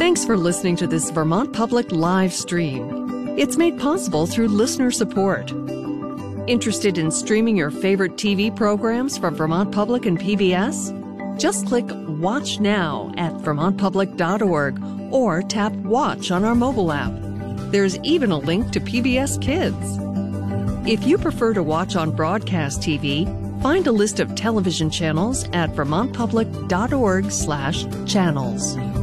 Thanks for listening to this Vermont Public live stream. It's made possible through listener support. Interested in streaming your favorite TV programs from Vermont Public and PBS? Just click Watch Now at vermontpublic.org or tap Watch on our mobile app. There's even a link to PBS Kids. If you prefer to watch on broadcast TV, find a list of television channels at vermontpublic.org/channels.